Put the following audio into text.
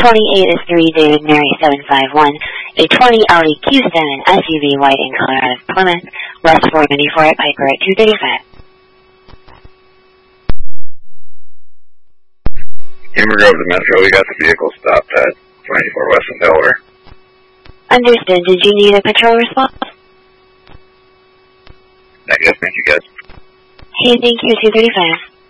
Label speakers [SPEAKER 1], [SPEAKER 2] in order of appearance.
[SPEAKER 1] 28 is 3 David Mary 751, a 20 Audi Q7 SUV white in color out of Plymouth, West 494 at Piper at 235.
[SPEAKER 2] Hammer Grove to Metro, we got the vehicle stopped at 24 West in Delaware.
[SPEAKER 1] Understood. Did you need a patrol response?
[SPEAKER 2] Yes, thank you guys.
[SPEAKER 1] Hey, thank you, 235.